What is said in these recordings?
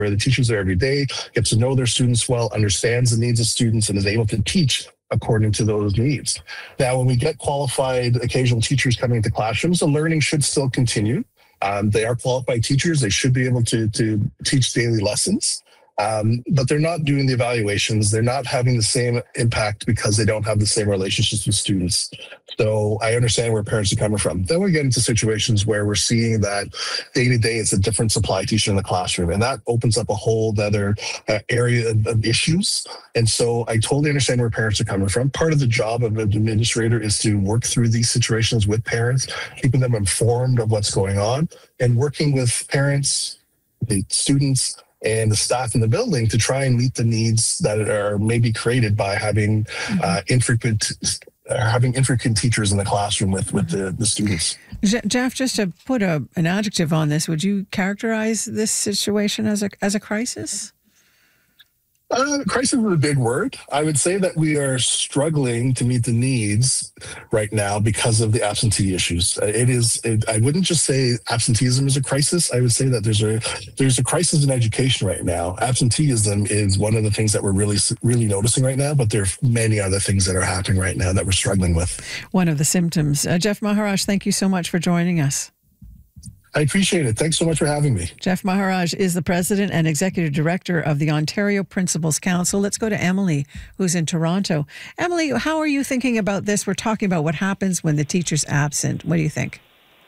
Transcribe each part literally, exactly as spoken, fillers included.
where the teacher's there every day, gets to know their students well, understands the needs of students, and is able to teach according to those needs. Now, when we get qualified occasional teachers coming into classrooms, the learning should still continue. Um, they are qualified teachers. They should be able to, to teach daily lessons. Um, but they're not doing the evaluations. They're not having the same impact because they don't have the same relationships with students. So I understand where parents are coming from. Then we get into situations where we're seeing that day to day, it's a different supply teacher in the classroom. And that opens up a whole other uh, area of, of issues. And so I totally understand where parents are coming from. Part of the job of an administrator is to work through these situations with parents, keeping them informed of what's going on, and working with parents, the students, and the staff in the building to try and meet the needs that are maybe created by having uh, infrequent uh, having infrequent teachers in the classroom with, with the, the students. Jeff, just to put a, an adjective on this, would you characterize this situation as a as a crisis? Uh, crisis is a big word. I would say that we are struggling to meet the needs right now because of the absentee issues. It is. It, I wouldn't just say absenteeism is a crisis. I would say that there's a there's a crisis in education right now. Absenteeism is one of the things that we're really really noticing right now. But there are many other things that are happening right now that we're struggling with. One of the symptoms. Uh, Jeff Maharaj, thank you so much for joining us. I appreciate it. Thanks so much for having me. Jeff Maharaj is the president and executive director of the Ontario Principals Council. Let's go to Emily, who's in Toronto. Emily, how are you thinking about this? We're talking about what happens when the teacher's absent. What do you think?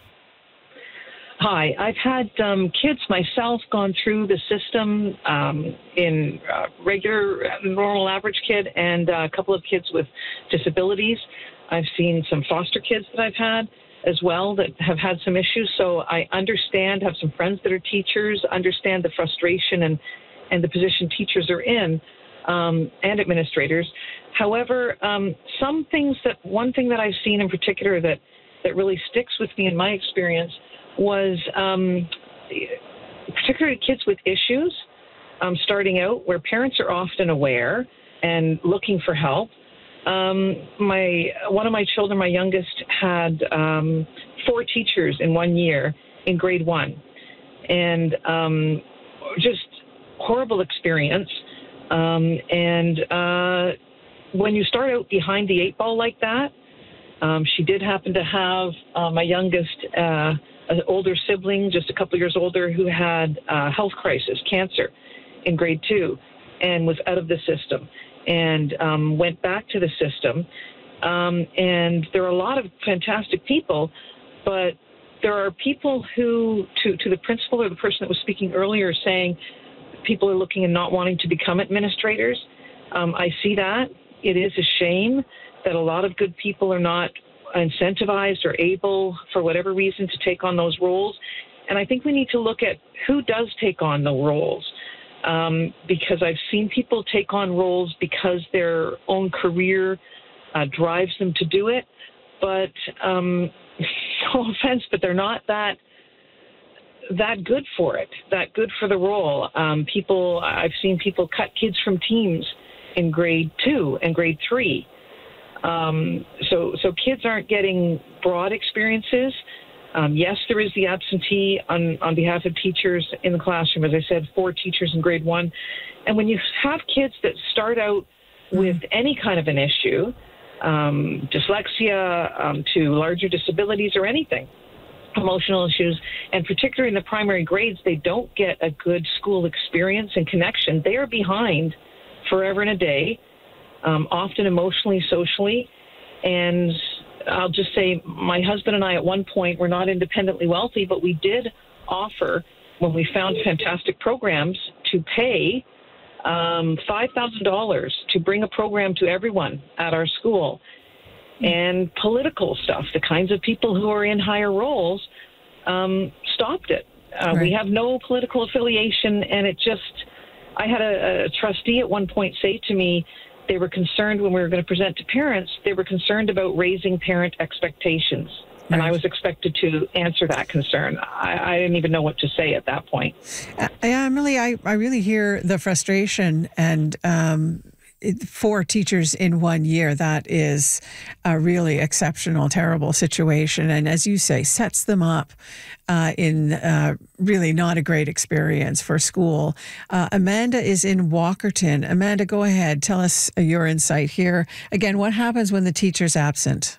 Hi, I've had um, kids myself gone through the system um, in uh, regular, normal, average kid, and uh, a couple of kids with disabilities. I've seen some foster kids that I've had as well that have had some issues. So I understand, have some friends that are teachers, understand the frustration and, and the position teachers are in, um, and administrators. However, um, some things that, one thing that I've seen in particular that, that really sticks with me in my experience was um, particularly kids with issues um, starting out where parents are often aware and looking for help. Um, my one of my children, my youngest, had um, four teachers in one year in grade one, and um, just horrible experience. Um, and uh, when you start out behind the eight ball like that, um, she did happen to have uh, my youngest, uh, an older sibling, just a couple years older, who had a health crisis, cancer, in grade two, and was out of the system. And um, went back to the system. Um, and there are a lot of fantastic people, but there are people who, to, to the principal or the person that was speaking earlier, saying people are looking and not wanting to become administrators. Um, I see that. It is a shame that a lot of good people are not incentivized or able, for whatever reason, to take on those roles. And I think we need to look at who does take on the roles. Um, because I've seen people take on roles because their own career uh, drives them to do it. But um, no offense, but they're not that that good for it, that good for the role. Um, people, I've seen people cut kids from teams in grade two and grade three. Um, so, so kids aren't getting broad experiences. Um, yes, there is the absentee on, on behalf of teachers in the classroom. As I said, four teachers in grade one. And when you have kids that start out with any kind of an issue, um, dyslexia um, to larger disabilities or anything, emotional issues, and particularly in the primary grades, they don't get a good school experience and connection. They are behind forever and a day, um, often emotionally, socially, and I'll just say my husband and I at one point were not independently wealthy, but we did offer, when we found fantastic programs, to pay um, five thousand dollars to bring a program to everyone at our school. And political stuff, the kinds of people who are in higher roles, um, stopped it. Uh, right. We have no political affiliation, and it just, I had a, a trustee at one point say to me, they were concerned when we were going to present to parents, they were concerned about raising parent expectations. And right. I was expected to answer that concern. I, I didn't even know what to say at that point. Uh, yeah, Emily, I, I really hear the frustration. And um, four teachers in one year, that is a really exceptional, terrible situation. And as you say, sets them up uh, in uh, really not a great experience for school. Uh, Amanda is in Walkerton. Amanda, go ahead. Tell us your insight here. Again, what happens when the teacher's absent?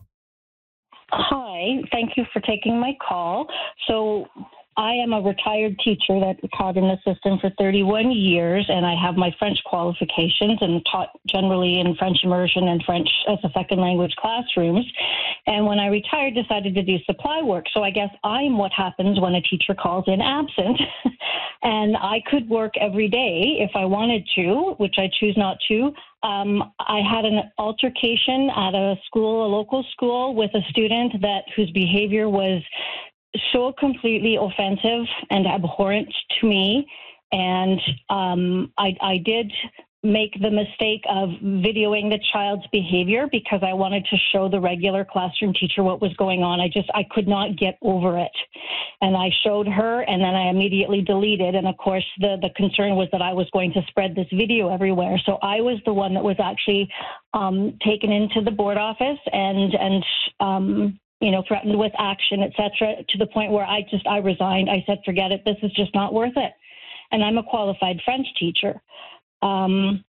Hi, thank you for taking my call. So I am a retired teacher that taught in the system for thirty-one years, and I have my French qualifications and taught generally in French immersion and French as a second language classrooms. And when I retired, decided to do supply work. So I guess I'm what happens when a teacher calls in absent. And I could work every day if I wanted to, which I choose not to. Um, I had an altercation at a school, a local school, with a student that whose behavior was so completely offensive and abhorrent to me. And um, I, I did make the mistake of videoing the child's behavior because I wanted to show the regular classroom teacher what was going on. I just, I could not get over it. And I showed her, and then I immediately deleted. And of course, the, the concern was that I was going to spread this video everywhere. So I was the one that was actually um, taken into the board office and, and, um, you know, threatened with action, et cetera, to the point where I just, I resigned. I said, forget it. This is just not worth it. And I'm a qualified French teacher. Um,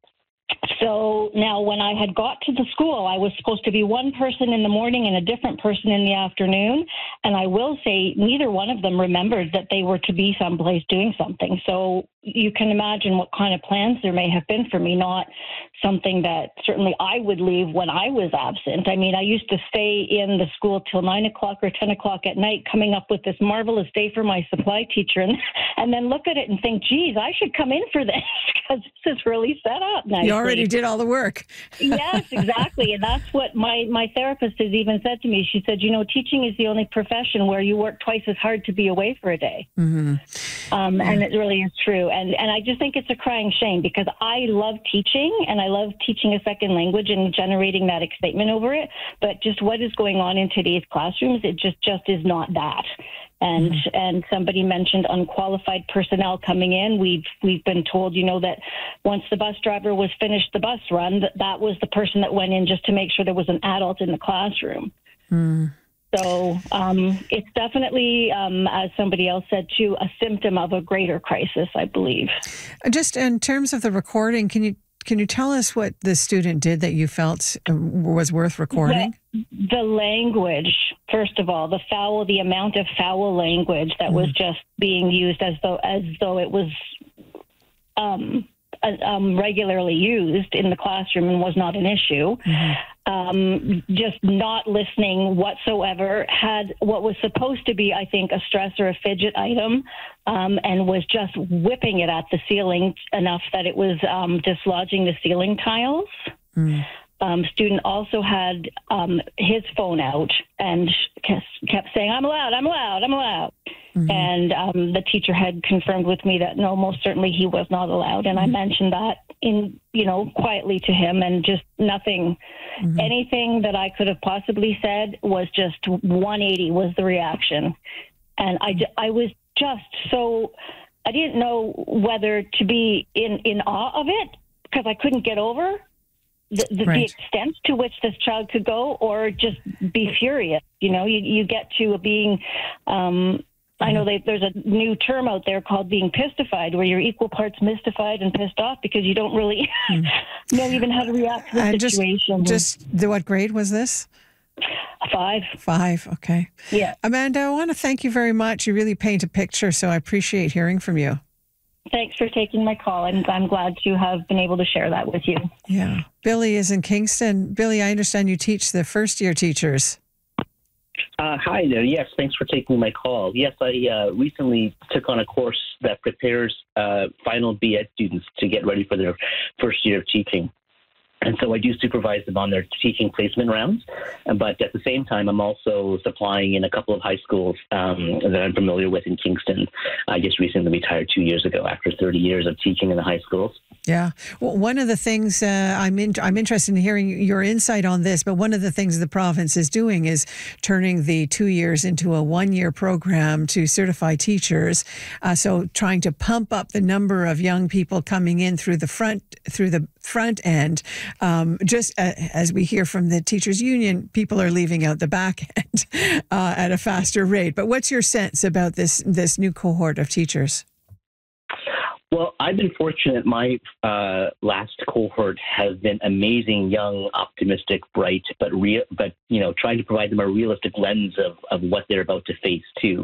so now when I had got to the school, I was supposed to be one person in the morning and a different person in the afternoon. And I will say neither one of them remembered that they were to be someplace doing something. So you can imagine what kind of plans there may have been for me, not something that certainly I would leave when I was absent. I mean, I used to stay in the school till nine o'clock or ten o'clock at night, coming up with this marvelous day for my supply teacher, and, and then look at it and think, geez, I should come in for this because this is really set up nicely. You already did all the work. Yes, exactly. And that's what my, my therapist has even said to me. She said, you know, teaching is the only profession where you work twice as hard to be away for a day. Mm-hmm. Um, yeah. And it really is true. And and I just think it's a crying shame because I love teaching and I love teaching a second language and generating that excitement over it. But just what is going on in today's classrooms, it just, just is not that. And mm-hmm. and somebody mentioned unqualified personnel coming in. We've we've been told, you know, that once the bus driver was finished the bus run, that that was the person that went in just to make sure there was an adult in the classroom. Mm. So um, it's definitely, um, as somebody else said too, a symptom of a greater crisis, I believe. Just in terms of the recording, can you can you tell us what the student did that you felt was worth recording? The, the language, first of all, the foul, the amount of foul language that mm. was just being used as though as though it was um, um, regularly used in the classroom and was not an issue. Mm-hmm. Um, just not listening whatsoever, had what was supposed to be, I think, a stress or a fidget item, um, and was just whipping it at the ceiling enough that it was um, dislodging the ceiling tiles. Mm. Um, student also had um, his phone out and kept saying, I'm allowed, I'm allowed, I'm allowed. Mm-hmm. And um, the teacher had confirmed with me that no, most certainly he was not allowed. And mm-hmm. I mentioned that in, you know, quietly to him, and just nothing, mm-hmm. anything that I could have possibly said was just one eighty was the reaction. And I, I was just so, I didn't know whether to be in, in awe of it because I couldn't get over The, the, right. the extent to which this child could go, or just be furious. You know, you, you get to being, um, I know they, there's a new term out there called being pistified, where you're equal parts mystified and pissed off because you don't really mm. know even how to react to the and situation. Just, just the, what grade was this? Five. Five, okay. Yeah. Amanda, I want to thank you very much. You really paint a picture, so I appreciate hearing from you. Thanks for taking my call, and I'm glad to have been able to share that with you. Yeah. Billy is in Kingston. Billy, I understand you teach the first-year teachers. Uh, hi there. Yes, thanks for taking my call. Yes, I uh, recently took on a course that prepares uh, final B Ed students to get ready for their first year of teaching. And so I do supervise them on their teaching placement rounds. But at the same time, I'm also supplying in a couple of high schools um, that I'm familiar with in Kingston. I just recently retired two years ago after thirty years of teaching in the high schools. Yeah. Well, one of the things uh, I'm in, I'm interested in hearing your insight on this, but one of the things the province is doing is turning the two years into a one-year program to certify teachers. Uh, so trying to pump up the number of young people coming in through the front through the front end. Um, just uh, as we hear from the teachers union, people are leaving out the back end uh, at a faster rate. But what's your sense about this this new cohort of teachers? Well, I've been fortunate. My uh, last cohort has been amazing, young, optimistic, bright, but real, but you know, trying to provide them a realistic lens of, of what they're about to face too.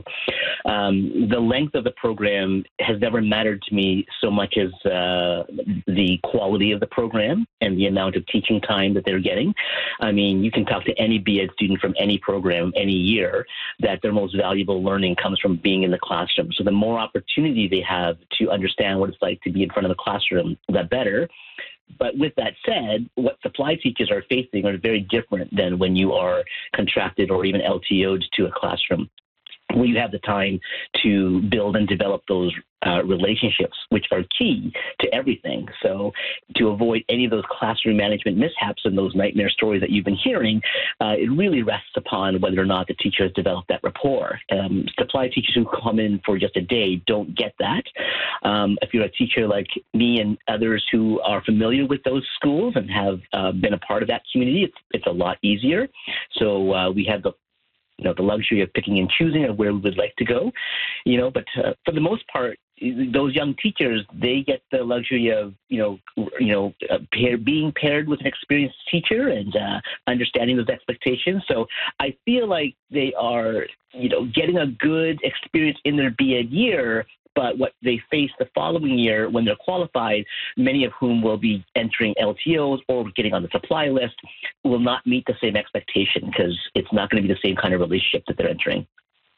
Um, the length of the program has never mattered to me so much as uh, the quality of the program and the amount of teaching time that they're getting. I mean, you can talk to any B Ed student from any program, any year, that their most valuable learning comes from being in the classroom. So the more opportunity they have to understand what it's like to be in front of the classroom, the better. But with that said, what supply teachers are facing are very different than when you are contracted or even L T O'd to a classroom, where you have the time to build and develop those uh, relationships, which are key to everything. So to avoid any of those classroom management mishaps and those nightmare stories that you've been hearing, uh, it really rests upon whether or not the teacher has developed that rapport. Um, supply teachers who come in for just a day don't get that. Um, if you're a teacher like me and others who are familiar with those schools and have uh, been a part of that community, it's, it's a lot easier. So uh, we have the you know, the luxury of picking and choosing of where we would like to go, you know, but uh, for the most part, those young teachers, they get the luxury of, you know, you know, uh, pair, being paired with an experienced teacher and uh, understanding those expectations. So I feel like they are, you know, getting a good experience in their B Ed year. But what they face the following year when they're qualified, many of whom will be entering L T Os or getting on the supply list, will not meet the same expectation because it's not going to be the same kind of relationship that they're entering.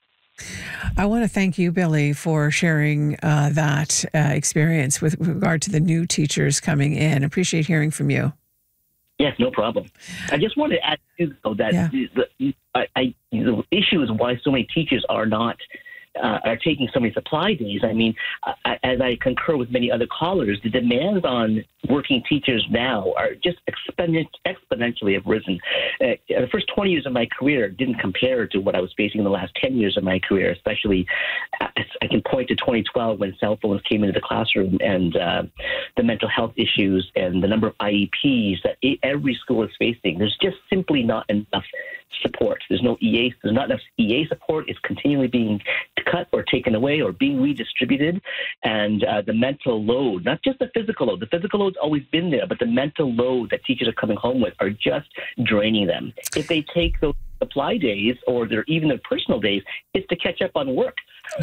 I want to thank you, Billy, for sharing uh, that uh, experience with regard to the new teachers coming in. Appreciate hearing from you. Yes, no problem. I just wanted to add too, though, that yeah. the, I, I, the issue is why so many teachers are not Uh, are taking so many supply days. I mean, uh, as I concur with many other callers, the demands on working teachers now are just exponent- exponentially have risen. Uh, the first twenty years of my career didn't compare to what I was facing in the last ten years of my career, especially uh, I can point to twenty twelve when cell phones came into the classroom and uh, the mental health issues and the number of I E Ps that every school is facing. There's just simply not enough support. There's no E A, there's not enough E A support. It's continually being cut or taken away or being redistributed. And uh, the mental load, not just the physical load, the physical load's always been there, but the mental load that teachers are coming home with are just draining them. If they take those supply days or their even their personal days, it's to catch up on work.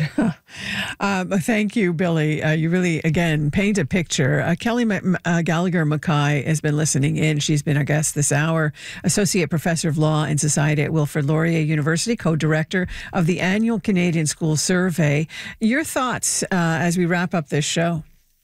um, thank you, Billy. Uh, you really, again, paint a picture. Uh, Kelly M- uh, Gallagher Mackay has been listening in. She's been our guest this hour. Associate Professor of Law and Society at Wilfrid Laurier University, co-director of the annual Canadian School Survey. Your thoughts uh, as we wrap up this show?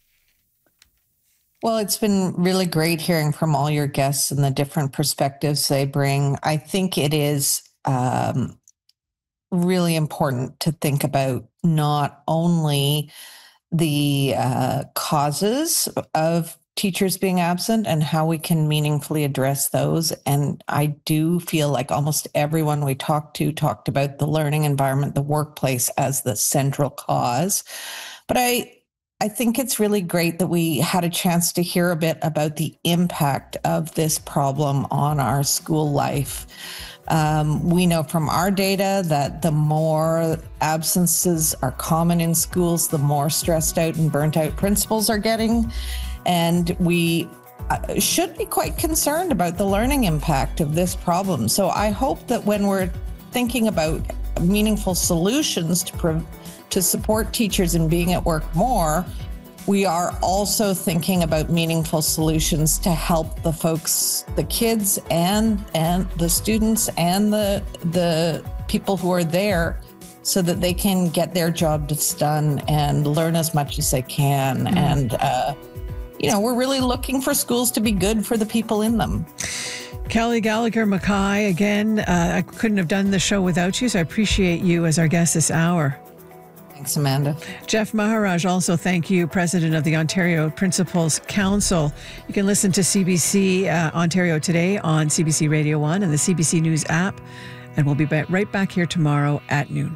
Well, it's been really great hearing from all your guests and the different perspectives they bring. I think it is um, really important to think about not only the uh, causes of teachers being absent and how we can meaningfully address those. And I do feel like almost everyone we talked to talked about the learning environment, the workplace as the central cause. But I I think it's really great that we had a chance to hear a bit about the impact of this problem on our school life. Um, we know from our data that the more absences are common in schools, the more stressed out and burnt out principals are getting. And we should be quite concerned about the learning impact of this problem. So I hope that when we're thinking about meaningful solutions to prevent to support teachers in being at work more, we are also thinking about meaningful solutions to help the folks, the kids and and the students and the the people who are there so that they can get their jobs done and learn as much as they can. Mm. And, uh, you know, we're really looking for schools to be good for the people in them. Kelly Gallagher Mackay, again, uh, I couldn't have done the show without you, so I appreciate you as our guest this hour. Thanks, Amanda. Jeff Maharaj, also thank you, President of the Ontario Principals Council. You can listen to C B C uh, Ontario Today on C B C Radio one and the C B C News app, and we'll be back, right back here tomorrow at noon.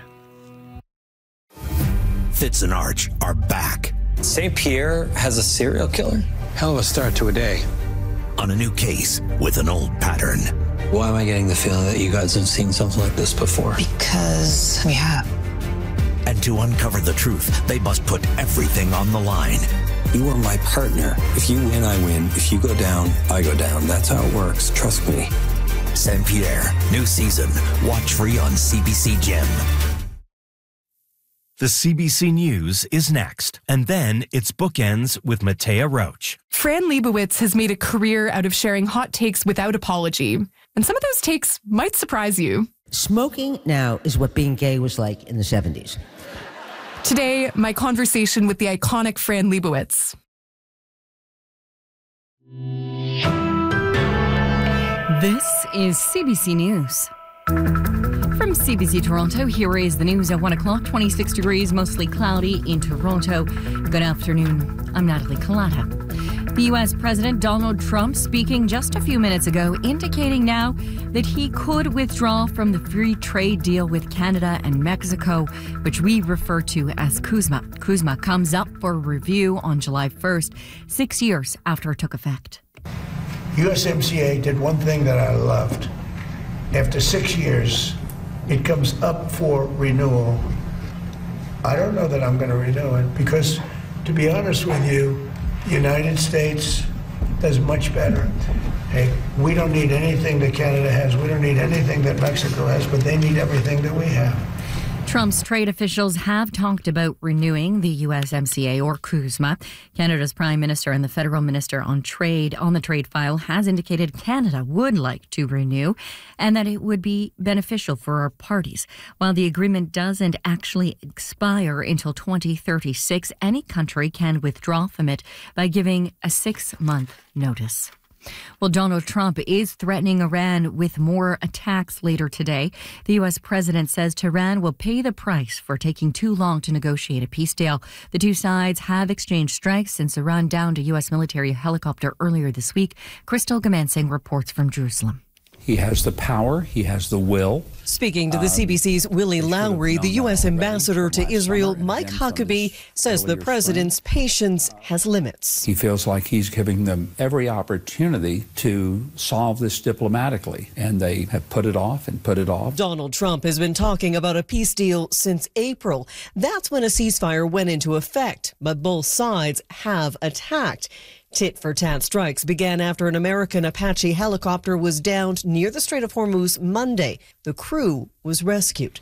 Fitz and Arch are back. Saint Pierre has a serial killer? Hell of a start to a day. On a new case with an old pattern. Why am I getting the feeling that you guys have seen something like this before? Because we have. And to uncover the truth, they must put everything on the line. You are my partner. If you win, I win. If you go down, I go down. That's how it works. Trust me. Saint Pierre, new season. Watch free on C B C Gem. The C B C News is next, and then it's Bookends with Matea Roach. Fran Lebowitz has made a career out of sharing hot takes without apology, and some of those takes might surprise you. Smoking now is what being gay was like in the seventies. Today, my conversation with the iconic Fran Lebowitz. This is C B C News. From C B C Toronto, here is the news at one o'clock, twenty-six degrees, mostly cloudy in Toronto. Good afternoon. I'm Natalie Collata. The U S President Donald Trump speaking just a few minutes ago, indicating now that he could withdraw from the free trade deal with Canada and Mexico, which we refer to as CUSMA. CUSMA comes up for review on July first, six years after it took effect. U S M C A did one thing that I loved. After six years, it comes up for renewal. I don't know that I'm going to renew it because, to be honest with you, the United States does much better. Hey, we don't need anything that Canada has. We don't need anything that Mexico has, but they need everything that we have. Trump's trade officials have talked about renewing the U S M C A or CUSMA. Canada's Prime Minister and the Federal Minister on Trade on the trade file has indicated Canada would like to renew and that it would be beneficial for our parties. While the agreement doesn't actually expire until twenty thirty-six, any country can withdraw from it by giving a six-month notice. Well, Donald Trump is threatening Iran with more attacks later today. The U S president says Tehran will pay the price for taking too long to negotiate a peace deal. The two sides have exchanged strikes since Iran downed a U S military helicopter earlier this week. Crystal Gamansing reports from Jerusalem. He has the power. He has the will. Speaking to the C B C's Willie Lowry, the U S ambassador to Israel, Mike Huckabee, says the president's patience has limits. He feels like he's giving them every opportunity to solve this diplomatically, and they have put it off and put it off. Donald Trump has been talking about a peace deal since April. That's when a ceasefire went into effect, but both sides have attacked. Tit-for-tat strikes began after an American Apache helicopter was downed near the Strait of Hormuz Monday. The crew was rescued.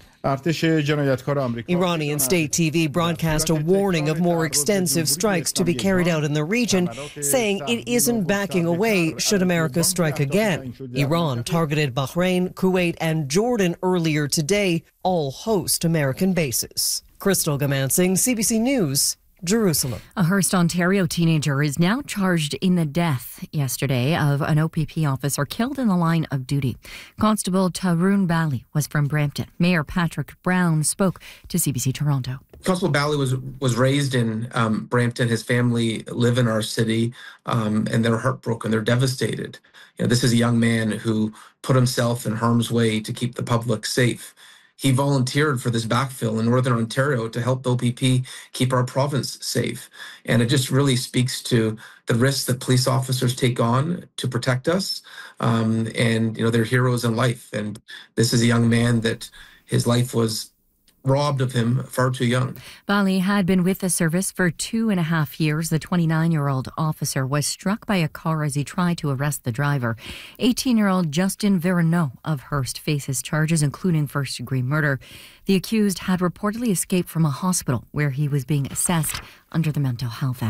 Iranian state T V broadcast a warning of more extensive strikes to be carried out in the region, saying it isn't backing away should America strike again. Iran targeted Bahrain, Kuwait, and Jordan earlier today, all host American bases. Crystal Gamansing, C B C News, Jerusalem. A Hearst, Ontario teenager is now charged in the death yesterday of an O P P officer killed in the line of duty. Constable Tarun Bali was from Brampton. Mayor Patrick Brown spoke to C B C Toronto. Constable Bali was was raised in um, Brampton. His family live in our city, um, and they're heartbroken. They're devastated. You know, this is a young man who put himself in harm's way to keep the public safe. He volunteered for this backfill in Northern Ontario to help O P P keep our province safe. And it just really speaks to the risks that police officers take on to protect us. Um, and, you know, they're heroes in life. And this is a young man that his life was robbed of him far too young. Bali had been with the service for two and a half years. The twenty-nine-year-old officer was struck by a car as he tried to arrest the driver. eighteen-year-old Justin Verneau of Hearst faces charges including first-degree murder. The accused had reportedly escaped from a hospital where he was being assessed under the Mental Health Act.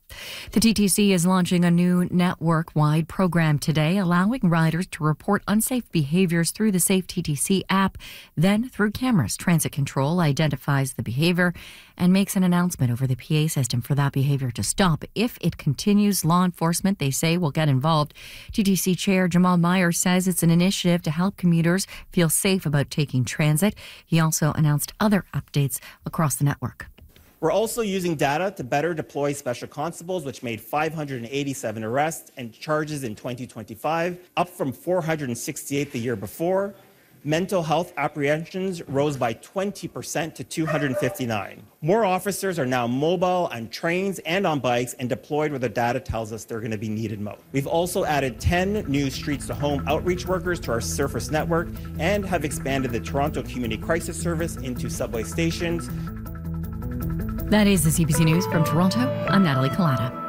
The T T C is launching a new network-wide program today, allowing riders to report unsafe behaviors through the Safe T T C app. Then, through cameras, Transit Control identifies the behavior and makes an announcement over the P A system for that behavior to stop. If it continues, law enforcement, they say, will get involved. T T C Chair Jamal Meyer says it's an initiative to help commuters feel safe about taking transit. He also announced other updates across the network. We're also using data to better deploy special constables, which made five hundred eighty-seven arrests and charges in twenty twenty-five, up from four hundred sixty-eight the year before. Mental health apprehensions rose by twenty percent to two hundred fifty-nine. More officers are now mobile on trains and on bikes and deployed where the data tells us they're going to be needed most. We've also added ten new Streets to Home outreach workers to our surface network and have expanded the Toronto Community Crisis Service into subway stations. That is the C B C News from Toronto. I'm Natalie Collada.